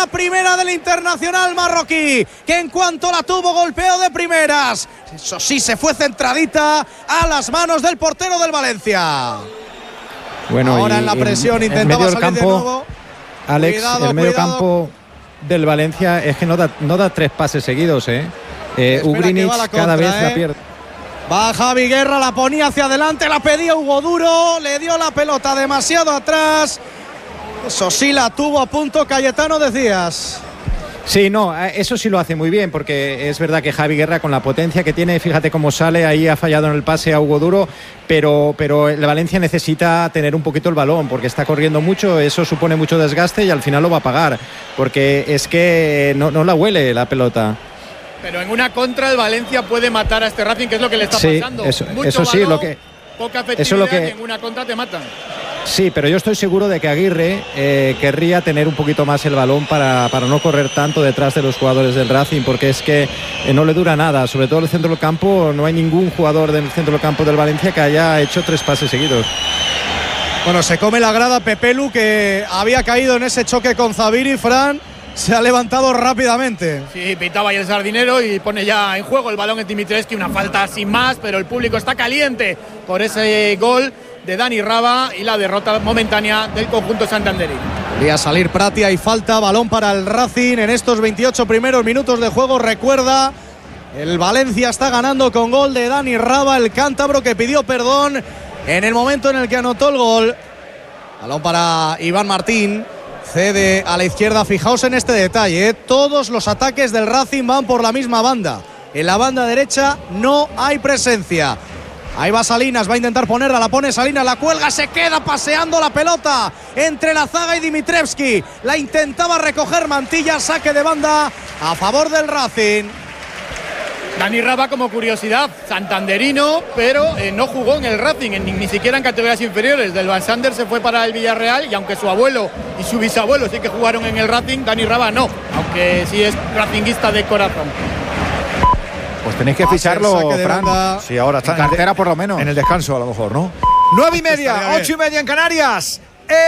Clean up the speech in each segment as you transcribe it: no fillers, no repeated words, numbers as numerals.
la primera del internacional marroquí, que en cuanto la tuvo golpeó de primeras. Eso sí, se fue centradita a las manos del portero del Valencia. Bueno, ahora en la presión intentaba salir de nuevo. Alex, el medio campo del Valencia es que no da 3 pases seguidos, Ugrinic cada vez la pierde. Va Javi Guerra, la ponía hacia adelante, la pedía Hugo Duro, le dio la pelota demasiado atrás. Eso sí, la tuvo a punto Cayetano, decías. Sí, no, eso sí lo hace muy bien, porque es verdad que Javi Guerra, con la potencia que tiene, fíjate cómo sale, ahí ha fallado en el pase a Hugo Duro, pero el Valencia necesita tener un poquito el balón, porque está corriendo mucho, eso supone mucho desgaste y al final lo va a pagar, porque es que no la huele la pelota. Pero en una contra el Valencia puede matar a este Racing, que es lo que le está pasando. Eso sí, balón, poca efectividad, y en una contra te matan. Sí, pero yo estoy seguro de que Aguirre querría tener un poquito más el balón para no correr tanto detrás de los jugadores del Racing, porque es que no le dura nada, sobre todo en el centro del campo. No hay ningún jugador del centro del campo del Valencia que haya hecho 3 pases seguidos. Bueno, se come la grada Pepelu, que había caído en ese choque con Zaviri. Fran se ha levantado rápidamente. Sí, pitaba ahí el sardinero y pone ya en juego el balón en Dimitrescu, una falta sin más, pero el público está caliente por ese gol de Dani Raba y la derrota momentánea del conjunto santanderino. Podría salir Pratia y falta, balón para el Racing en estos 28 primeros minutos de juego. Recuerda, el Valencia está ganando con gol de Dani Raba, el cántabro que pidió perdón en el momento en el que anotó el gol. Balón para Iván Martín, cede a la izquierda. Fijaos en este detalle, todos los ataques del Racing van por la misma banda. En la banda derecha no hay presencia. Ahí va Salinas, va a intentar ponerla, la pone Salinas, la cuelga, se queda paseando la pelota entre la zaga y Dimitrescu. La intentaba recoger Mantilla, saque de banda a favor del Racing. Dani Raba, como curiosidad, santanderino, pero no jugó en el Racing, ni siquiera en categorías inferiores. Del Van Sander se fue para el Villarreal, y aunque su abuelo y su bisabuelo sí que jugaron en el Racing, Dani Raba no, aunque sí es racinguista de corazón. Pues tenéis que ficharlo, Fran. Sí, ahora está en cartera, por lo menos. En el descanso, a lo mejor, ¿no? 9:30, 8:30 en Canarias.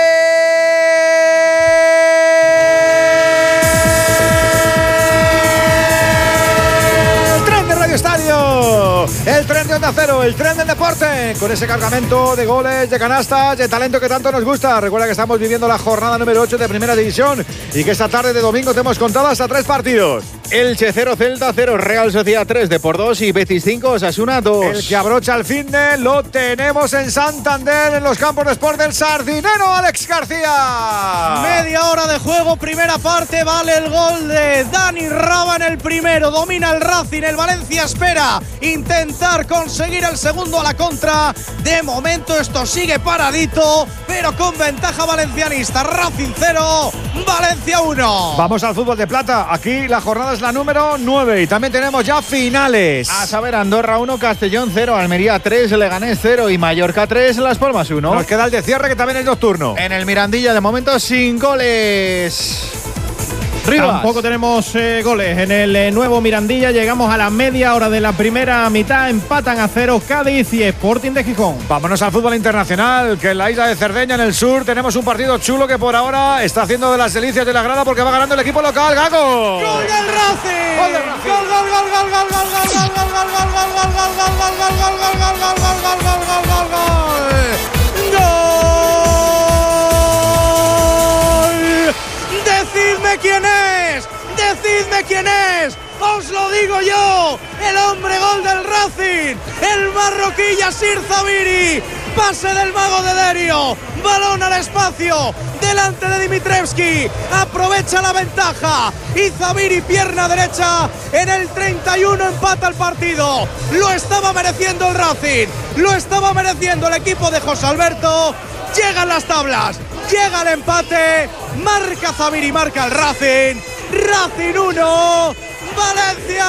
Estadio, el tren de Onda Cero, el tren del deporte, con ese cargamento de goles, de canastas, de talento que tanto nos gusta. Recuerda que estamos viviendo la jornada número 8 de Primera División y que esta tarde de domingo te hemos contado hasta 3 partidos. Elche 0, Celta 0, Real Sociedad 3, Depor 2 y Betis 5, Osasuna 2. El que abrocha el finde lo tenemos en Santander, en los campos de Sport del Sardinero, Alex García. Media hora de juego, primera parte, vale el gol de Dani Raba en el primero. Domina el Racing, el Valencia espera intentar conseguir el segundo a la contra. De momento esto sigue paradito, pero con ventaja valencianista. Racing 0, Valencia 1. Vamos al fútbol de plata. Aquí la jornada es la número 9 y también tenemos ya finales. A saber, Andorra 1, Castellón 0, Almería 3, Leganés 0 y Mallorca 3, Las Palmas 1. Nos queda el de cierre, que también es nocturno. En el Mirandilla de momento sin goles. Rivas. Tampoco tenemos goles en el nuevo Mirandilla. Llegamos a la media hora de la primera mitad. Empatan a 0 Cádiz y Sporting de Gijón. Vámonos al fútbol internacional, que en la isla de Cerdeña, en el sur, tenemos un partido chulo que por ahora está haciendo de las delicias de la grada, porque va ganando el equipo local. ¡Gago! ¡Gol del Racing! ¡Gol del Racing! ¡Gol, gol, gol, gol, gol, gol, gol, gol, gol, gol, gol, gol, gol, gol, gol, ¡decidme quién es! ¡Decidme quién es! ¡Os lo digo yo! ¡El hombre gol del Racing! ¡El marroquí Yassir Zaviri! ¡Pase del mago de Derio! ¡Balón al espacio! ¡Delante de Dimitrescu! ¡Aprovecha la ventaja! Y Zaviri, pierna derecha, en el 31 empata el partido. ¡Lo estaba mereciendo el Racing! ¡Lo estaba mereciendo el equipo de José Alberto! Llegan las tablas, llega el empate, marca Zaviri, marca el Racing. Racing 1, Valencia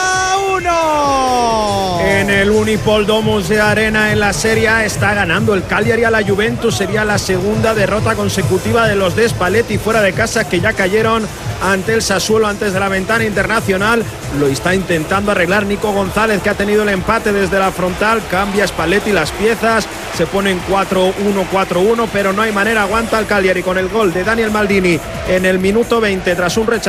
1. En el Unipol Domus de Arena, en la Serie A, está ganando el Cagliari a la Juventus. Sería la segunda derrota consecutiva de los de Spalletti fuera de casa, que ya cayeron ante el Sassuolo antes de la ventana internacional. Lo está intentando arreglar Nico González, que ha tenido el empate desde la frontal. Cambia Spalletti las piezas, se ponen 4-1, 4-1, pero no hay manera. Aguanta el Cagliari con el gol de Daniel Maldini en el minuto 20 tras un rechazo